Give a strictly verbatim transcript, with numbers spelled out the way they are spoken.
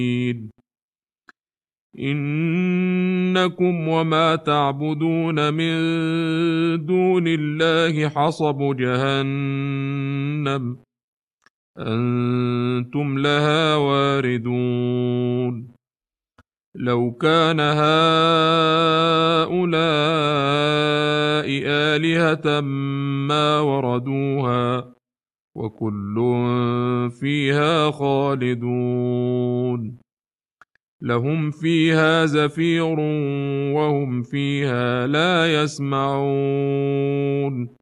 إنكم وما تعبدون من دون الله حصب جهنم أنتم لها واردون لو كان هؤلاء آلهة ما وردوها وكل فيها خالدون لهم فيها زفير وهم فيها لا يسمعون